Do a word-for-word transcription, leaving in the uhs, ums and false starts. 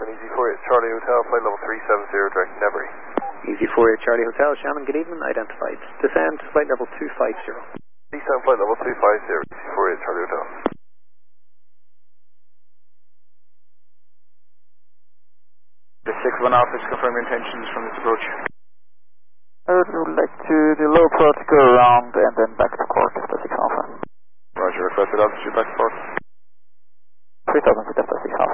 Shannon, Easy four eight Charlie Hotel, flight level three seven zero, direct Nebury. Easy four eight Charlie Hotel, Shannon, good evening, identified. Descend to flight level two five zero. Descend flight level two five zero, Easy four eight Charlie Hotel. The six one Alpha, confirm your intentions from this approach. I would like to do low protocol around and then back to court, the six Alpha. Roger, requested altitude back to court.